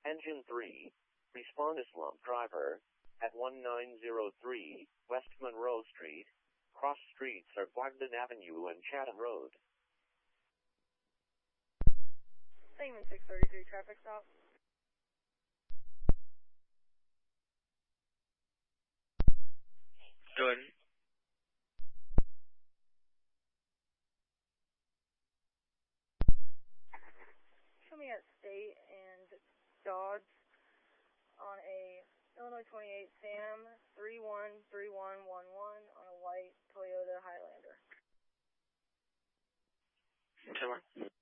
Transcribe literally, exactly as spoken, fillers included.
Engine three. Respond Islam driver. At one nine zero three West Monroe Street. Cross streets are Bogdan Avenue and Chatham Road. Segment six thirty-three traffic stop. Good. Show me at State and Dodge on a Illinois twenty-eight Sam three one three one one one on a white Toyota Highlander. Come on.